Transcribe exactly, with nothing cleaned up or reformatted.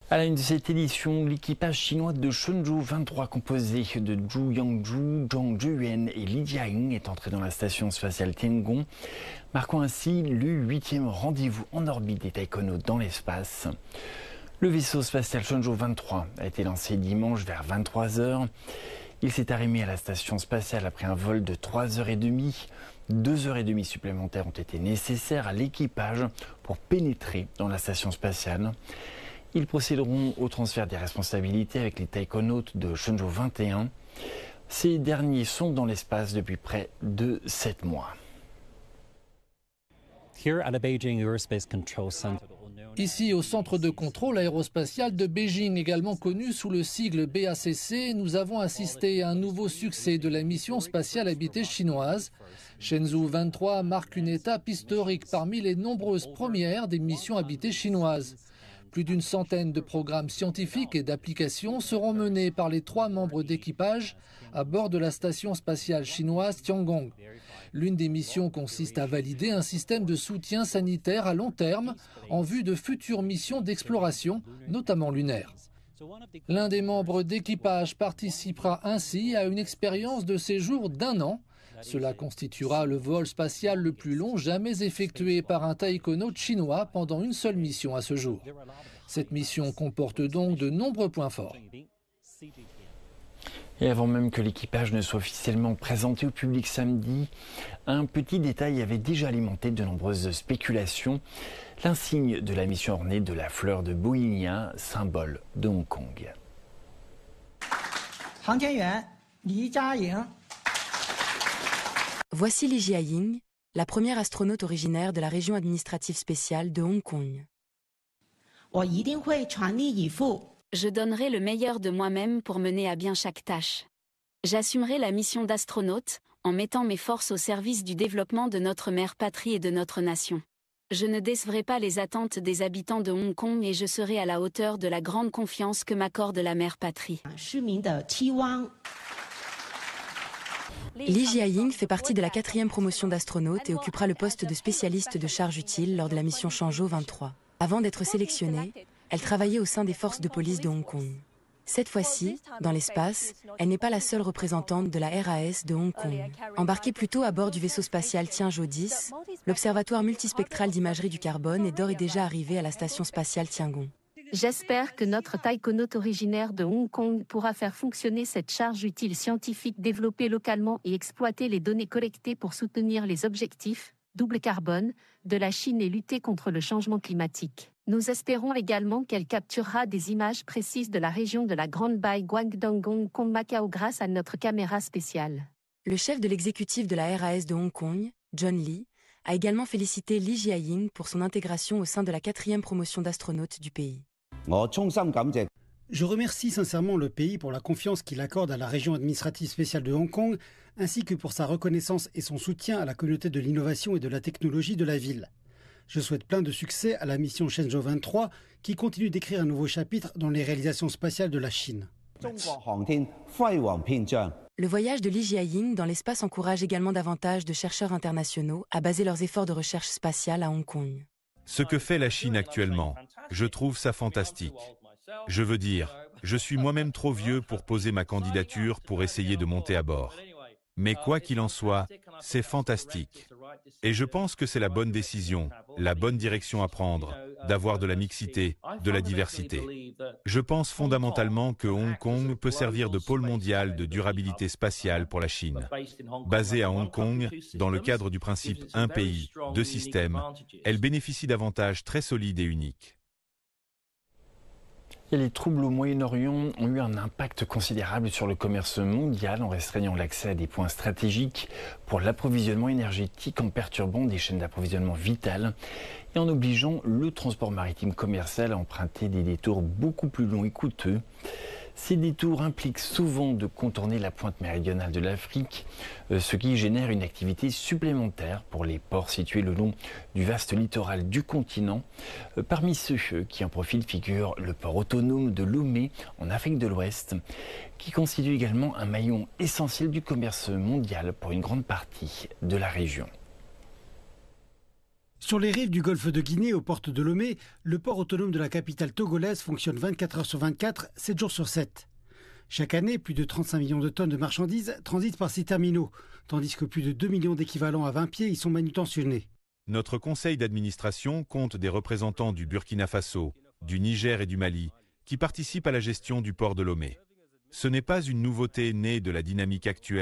À la une de cette édition, l'équipage chinois de Shenzhou vingt-trois composé de Zhu Yangzhu, Zhang Zhiyuan et Li Jiaying est entré dans la station spatiale Tiangong, marquant ainsi le huitième rendez-vous en orbite des taïkonautes dans l'espace. Le vaisseau spatial Shenzhou vingt-trois a été lancé dimanche vers vingt-trois heures. Il s'est arrimé à la station spatiale après un vol de trois heures trente. Deux heures trente supplémentaires ont été nécessaires à l'équipage pour pénétrer dans la station spatiale. Ils procéderont au transfert des responsabilités avec les taïkonautes de Shenzhou vingt et un. Ces derniers sont dans l'espace depuis près de sept mois. Ici, au centre de contrôle aérospatial de Beijing, également connu sous le sigle B A C C, nous avons assisté à un nouveau succès de la mission spatiale habitée chinoise. Shenzhou vingt-trois marque une étape historique parmi les nombreuses premières des missions habitées chinoises. Plus d'une centaine de programmes scientifiques et d'applications seront menés par les trois membres d'équipage à bord de la station spatiale chinoise Tiangong. L'une des missions consiste à valider un système de soutien sanitaire à long terme en vue de futures missions d'exploration, notamment lunaires. L'un des membres d'équipage participera ainsi à une expérience de séjour d'un an. Cela constituera le vol spatial le plus long jamais effectué par un taïkonaute chinois pendant une seule mission à ce jour. Cette mission comporte donc de nombreux points forts. Et avant même que l'équipage ne soit officiellement présenté au public samedi, un petit détail avait déjà alimenté de nombreuses spéculations. L'insigne de la mission ornée de la fleur de Bohinia, symbole de Hong Kong. Voici Li Jiaying, la première astronaute originaire de la région administrative spéciale de Hong Kong. Je donnerai le meilleur de moi-même pour mener à bien chaque tâche. J'assumerai la mission d'astronaute en mettant mes forces au service du développement de notre mère patrie et de notre nation. Je ne décevrai pas les attentes des habitants de Hong Kong et je serai à la hauteur de la grande confiance que m'accorde la mère patrie. Li Jiaying fait partie de la quatrième promotion d'astronaute et occupera le poste de spécialiste de charge utile lors de la mission Shenzhou vingt-trois. Avant d'être sélectionnée, elle travaillait au sein des forces de police de Hong Kong. Cette fois-ci, dans l'espace, elle n'est pas la seule représentante de la R A S de Hong Kong. Embarquée plus tôt à bord du vaisseau spatial Tianzhou dix, l'observatoire multispectral d'imagerie du carbone est d'ores et déjà arrivé à la station spatiale Tiangong. J'espère que notre taïkonaute originaire de Hong Kong pourra faire fonctionner cette charge utile scientifique développée localement et exploiter les données collectées pour soutenir les objectifs, double carbone, de la Chine et lutter contre le changement climatique. Nous espérons également qu'elle capturera des images précises de la région de la Grande Baie Guangdong Hong Kong Macao grâce à notre caméra spéciale. Le chef de l'exécutif de la R A S de Hong Kong, John Lee, a également félicité Li Jiaying pour son intégration au sein de la quatrième promotion d'astronautes du pays. Je remercie sincèrement le pays pour la confiance qu'il accorde à la région administrative spéciale de Hong Kong, ainsi que pour sa reconnaissance et son soutien à la communauté de l'innovation et de la technologie de la ville. Je souhaite plein de succès à la mission Shenzhou vingt-trois, qui continue d'écrire un nouveau chapitre dans les réalisations spatiales de la Chine. Le voyage de Li Jiaying dans l'espace encourage également davantage de chercheurs internationaux à baser leurs efforts de recherche spatiale à Hong Kong. Ce que fait la Chine actuellement, je trouve ça fantastique. Je veux dire, je suis moi-même trop vieux pour poser ma candidature pour essayer de monter à bord. Mais quoi qu'il en soit, c'est fantastique. Et je pense que c'est la bonne décision, la bonne direction à prendre, d'avoir de la mixité, de la diversité. Je pense fondamentalement que Hong Kong peut servir de pôle mondial de durabilité spatiale pour la Chine. Basée à Hong Kong, dans le cadre du principe un pays, deux systèmes, elle bénéficie d'avantages très solides et uniques. Et les troubles au Moyen-Orient ont eu un impact considérable sur le commerce mondial en restreignant l'accès à des points stratégiques pour l'approvisionnement énergétique, en perturbant des chaînes d'approvisionnement vitales et en obligeant le transport maritime commercial à emprunter des détours beaucoup plus longs et coûteux. Ces détours impliquent souvent de contourner la pointe méridionale de l'Afrique, ce qui génère une activité supplémentaire pour les ports situés le long du vaste littoral du continent. Parmi ceux qui en profitent figure le port autonome de Lomé en Afrique de l'Ouest, qui constitue également un maillon essentiel du commerce mondial pour une grande partie de la région. Sur les rives du golfe de Guinée, aux portes de Lomé, le port autonome de la capitale togolaise fonctionne vingt-quatre heures sur vingt-quatre, sept jours sur sept. Chaque année, plus de trente-cinq millions de tonnes de marchandises transitent par ces terminaux, tandis que plus de deux millions d'équivalents à vingt pieds y sont manutentionnés. Notre conseil d'administration compte des représentants du Burkina Faso, du Niger et du Mali, qui participent à la gestion du port de Lomé. Ce n'est pas une nouveauté née de la dynamique actuelle